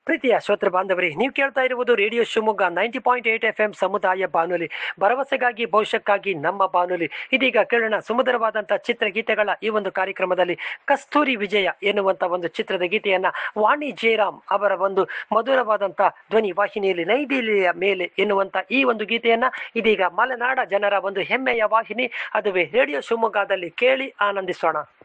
ಪ್ರೀತಿಯ ಶ್ರೋತೃ ಬಾಂಧವರೇ, ನೀವು ಕೇಳ್ತಾ ಇರುವುದು ರೇಡಿಯೋ ಶಿವಮೊಗ್ಗ 90.8 FM ಸಮುದಾಯ ಬಾನುಲಿ, ಭರವಸೆಗಾಗಿ ಭವಿಷ್ಯಕ್ಕಾಗಿ ನಮ್ಮ ಬಾನುಲಿ. ಇದೀಗ ಕೇಳೋಣ ಸುಮಧುರವಾದಂತಹ ಚಿತ್ರಗೀತೆಗಳ ಈ ಒಂದು ಕಾರ್ಯಕ್ರಮದಲ್ಲಿ ಕಸ್ತೂರಿ ವಿಜಯ ಎನ್ನುವಂತ ಒಂದು ಚಿತ್ರದ ಗೀತೆಯನ್ನ ವಾಣಿ ಜಯರಾಮ್ ಅವರ ಒಂದು ಮಧುರವಾದಂತಹ ಧ್ವನಿ ವಾಹಿನಿಯಲ್ಲಿ ನೈದಿಲಿಯ ಮೇಲೆ ಎನ್ನುವಂತ ಈ ಒಂದು ಗೀತೆಯನ್ನ ಇದೀಗ ಮಲೆನಾಡ ಜನರ ಒಂದು ಹೆಮ್ಮೆಯ ವಾಹಿನಿ, ಅದುವೇ ರೇಡಿಯೋ ಶಿವಮೊಗ್ಗದಲ್ಲಿ ಕೇಳಿ ಆನಂದಿಸೋಣ.